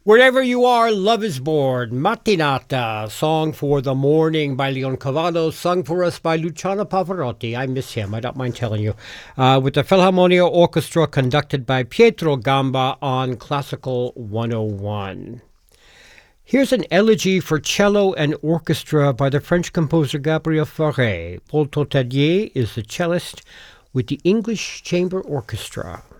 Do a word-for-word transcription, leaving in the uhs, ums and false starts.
Wherever you are, love is born. Matinata, song for the morning by Leon Cavado, sung for us by Luciano Pavarotti. I miss him, I don't mind telling you. Uh, with the Philharmonia Orchestra conducted by Pietro Gamba on Classical one oh one. Here's an elegy for cello and orchestra by the French composer Gabriel Fauré. Paul Totalier is the cellist with the English Chamber Orchestra.